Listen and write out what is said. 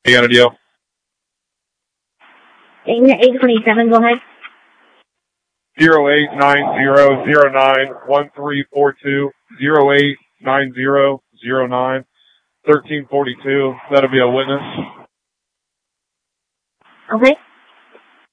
You got a deal? 827, go ahead. 0890091342, 0890091342. That'll be a witness. Okay.